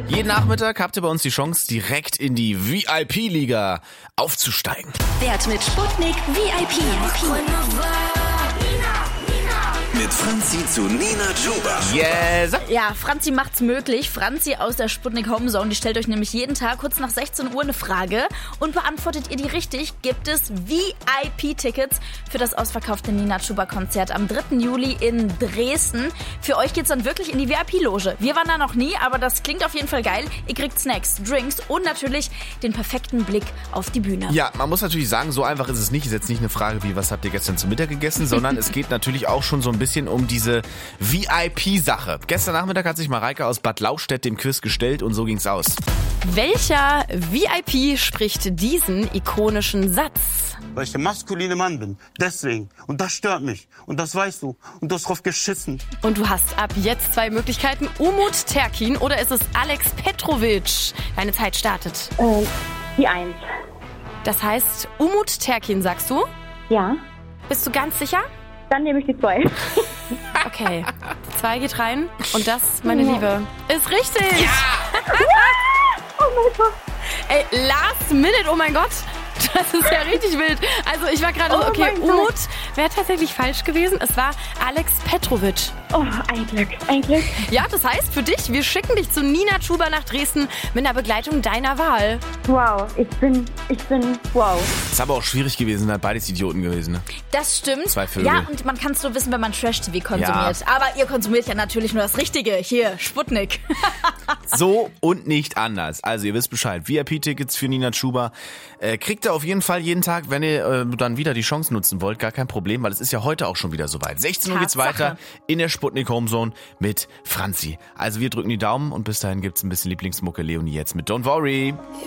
Jeden Nachmittag habt ihr bei uns die Chance, direkt in die VIP-Liga aufzusteigen. Wert mit Sputnik VIP. Mit Franzi zu Nina Chuba. Yes! Ja, Franzi macht's möglich. Franzi aus der Sputnik Homezone, die stellt euch nämlich jeden Tag kurz nach 16 Uhr eine Frage und beantwortet ihr die richtig, gibt es VIP-Tickets für das ausverkaufte Nina Chuba Konzert am 3. Juli in Dresden. Für euch geht's dann wirklich in die VIP-Loge. Wir waren da noch nie, aber das klingt auf jeden Fall geil. Ihr kriegt Snacks, Drinks und natürlich den perfekten Blick auf die Bühne. Ja, man muss natürlich sagen, so einfach ist es nicht. Ist jetzt nicht eine Frage wie, was habt ihr gestern zu Mittag gegessen, sondern es geht natürlich auch schon so ein bisschen um diese VIP-Sache. Gestern Nachmittag hat sich Mareike aus Bad Lauchstädt dem Quiz gestellt und so ging's aus. Welcher VIP spricht diesen ikonischen Satz? Weil ich der maskuline Mann bin. Deswegen. Und das stört mich. Und das weißt du. Und du hast drauf geschissen. Und du hast ab jetzt 2 Möglichkeiten. Umut Terkin oder ist es Alex Petrovic? Deine Zeit startet. Die 1. Das heißt, Umut Terkin, sagst du? Ja. Bist du ganz sicher? Dann nehme ich die 2. Okay. 2 geht rein. Und das, meine Liebe, ist richtig. Ja! Oh mein Gott. Ey, last minute, oh mein Gott. Das ist ja richtig wild. Also ich war gerade so, okay, Umut wäre tatsächlich falsch gewesen. Es war Alex Petrovic. Oh, ein Glück, ein Glück. Ja, das heißt für dich, wir schicken dich zu Nina Chuba nach Dresden mit einer Begleitung deiner Wahl. Wow, ich bin, wow. Ist aber auch schwierig gewesen, sind halt beides Idioten gewesen. Ne? Das stimmt. 2 Vögel. Ja, und man kann es nur wissen, wenn man Trash-TV konsumiert. Ja. Aber ihr konsumiert ja natürlich nur das Richtige. Hier, Sputnik. So und nicht anders. Also ihr wisst Bescheid. VIP-Tickets für Nina Chuba kriegt ihr auf jeden Fall jeden Tag, wenn ihr dann wieder die Chance nutzen wollt. Gar kein Problem, weil es ist ja heute auch schon wieder soweit. 16 Uhr geht's weiter in der Sputnik Homezone mit Franzi. Also wir drücken die Daumen und bis dahin gibt's ein bisschen Lieblingsmucke. Leonie jetzt mit Don't Worry.